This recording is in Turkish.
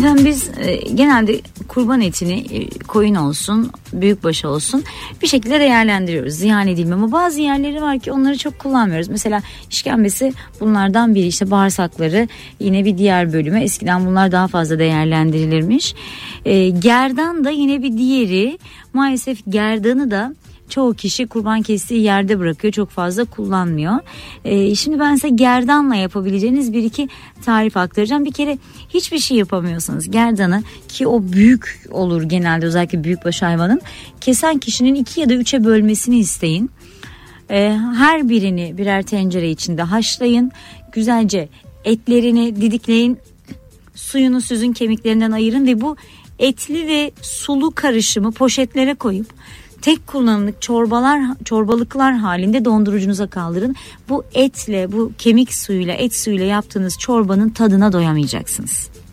Efendim biz genelde kurban etini koyun olsun, büyükbaş olsun bir şekilde değerlendiriyoruz. Ziyan edilme, ama bazı yerleri var ki onları çok kullanmıyoruz. Mesela işkembesi bunlardan biri, işte bağırsakları yine bir diğer bölümü. Eskiden bunlar daha fazla değerlendirilirmiş. Gerdan da yine bir diğeri. Maalesef gerdanı da çoğu kişi kurban kestiği yerde bırakıyor, çok fazla kullanmıyor. Şimdi ben size gerdanla yapabileceğiniz bir iki tarif aktaracağım. Bir kere hiçbir şey yapamıyorsanız gerdanı, ki o büyük olur genelde, özellikle büyükbaş hayvanın, kesen kişinin 2 ya da 3'e bölmesini isteyin. Her birini birer tencere içinde haşlayın. Güzelce etlerini didikleyin. Suyunu süzün, kemiklerinden ayırın ve bu etli ve sulu karışımı poşetlere koyup tek kullanımlık çorbalıklar halinde dondurucunuza kaldırın. Bu etle, bu kemik suyuyla, et suyuyla yaptığınız çorbanın tadına doyamayacaksınız.